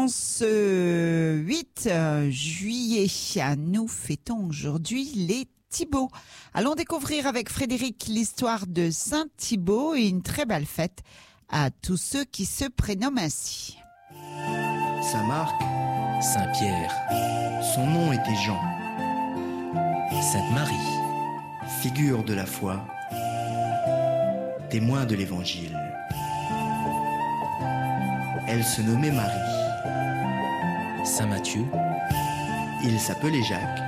En ce 8 juillet, nous fêtons aujourd'hui les Thibauts. Allons découvrir avec Frédéric l'histoire de Saint Thibaut et une très belle fête à tous ceux qui se prénomment ainsi. Saint-Marc, Saint-Pierre, son nom était Jean, Sainte-Marie, figure de la foi, témoin de l'Évangile. Elle se nommait Marie. Saint-Matthieu, Il s'appelait Jacques.